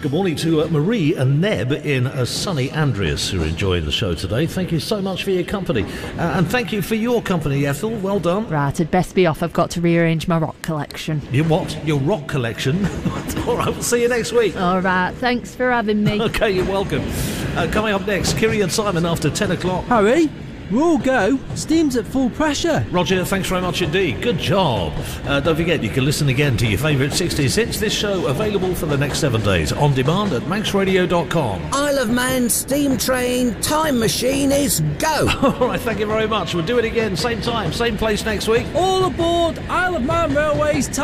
Good morning to Marie and Neb in sunny Andreas, who are enjoying the show today. Thank you so much for your company. And thank you for your company, Ethel. Well done. Right, I'd best be off. I've got to rearrange my rock collection. Your what? Your rock collection? All right, we'll see you next week. All right, thanks for having me. OK, you're welcome. Coming up next, Kiri and Simon after 10 o'clock. Hurry! We're all go. Steam's at full pressure. Roger, thanks very much indeed. Good job. Don't forget, you can listen again to your favourite 60s hits. This show available for the next 7 days on demand at maxradio.com. Isle of Man steam train time machine is go. All right, thank you very much. We'll do it again, same time, same place next week. All aboard Isle of Man Railways